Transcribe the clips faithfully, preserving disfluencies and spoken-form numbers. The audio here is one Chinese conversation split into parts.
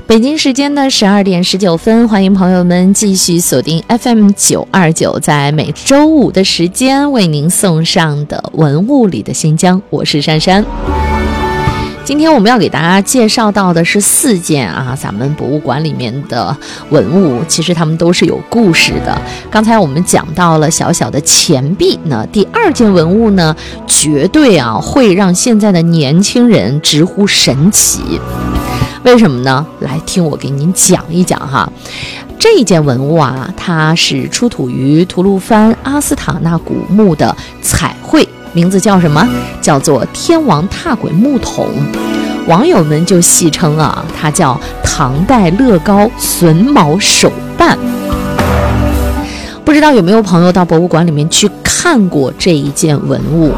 北京时间的十二点十九分，欢迎朋友们继续锁定 F M 九二九，在每周五的时间为您送上的文物里的新疆，我是珊珊。今天我们要给大家介绍到的是四件啊，咱们博物馆里面的文物，其实它们都是有故事的。刚才我们讲到了小小的钱币，那第二件文物呢，绝对啊会让现在的年轻人直呼神奇。为什么呢？来听我给您讲一讲哈。这一件文物啊，它是出土于吐鲁番阿斯塔纳古墓的彩绘，名字叫什么？叫做天王踏鬼木桶。网友们就戏称啊，它叫唐代乐高榫卯手办。不知道有没有朋友到博物馆里面去看过这一件文物？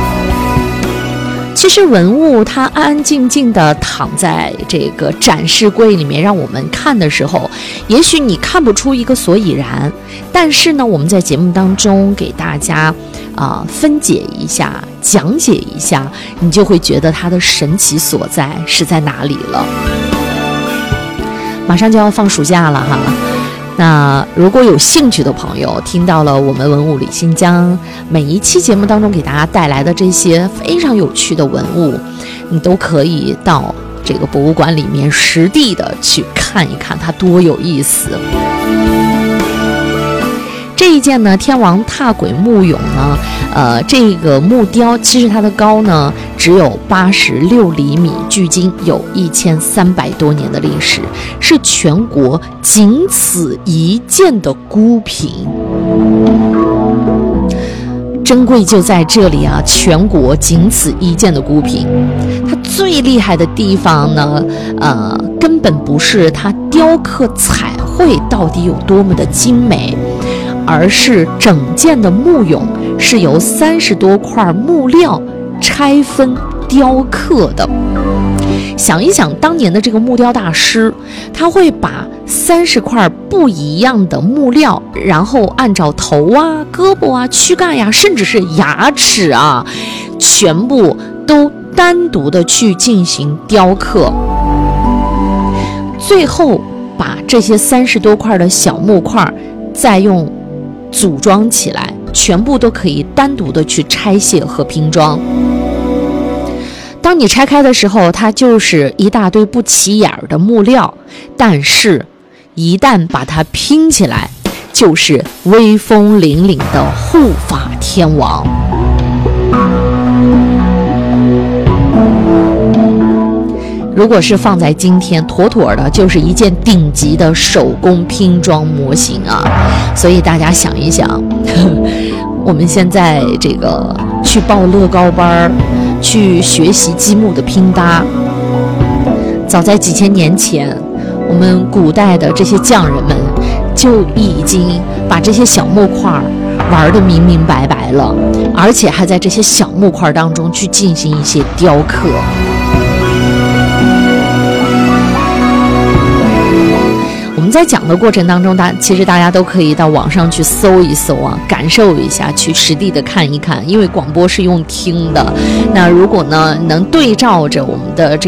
其实文物它安安静静地躺在这个展示柜里面，让我们看的时候，也许你看不出一个所以然，但是呢，我们在节目当中给大家啊、呃、分解一下，讲解一下，你就会觉得它的神奇所在是在哪里了。马上就要放暑假了哈。那如果有兴趣的朋友听到了我们文物里新疆每一期节目当中给大家带来的这些非常有趣的文物，你都可以到这个博物馆里面实地的去看一看，它多有意思。这一件呢，天王踏鬼木俑呢，呃，这个木雕其实它的高呢只有八十六厘米，距今有一千三百多年的历史，是全国仅此一件的孤品。珍贵就在这里啊，全国仅此一件的孤品。它最厉害的地方呢，呃，根本不是它雕刻彩绘到底有多么的精美，而是整件的木俑是由三十多块木料拆分雕刻的。想一想当年的这个木雕大师，他会把三十块不一样的木料，然后按照头啊、胳膊啊、躯干呀、啊，甚至是牙齿啊，全部都单独的去进行雕刻，最后把这些三十多块的小木块再用组装起来，全部都可以单独的去拆卸和拼装。当你拆开的时候，它就是一大堆不起眼的木料，但是一旦把它拼起来，就是威风凛凛的护法天王。如果是放在今天，妥妥的就是一件顶级的手工拼装模型啊！所以大家想一想，我们现在这个去报乐高班，去学习积木的拼搭，早在几千年前，我们古代的这些匠人们就已经把这些小木块玩得明明白白了，而且还在这些小木块当中去进行一些雕刻。我们在讲的过程当中，大其实大家都可以到网上去搜一搜啊，感受一下，去实地的看一看，因为广播是用听的。那如果呢能对照着我们的这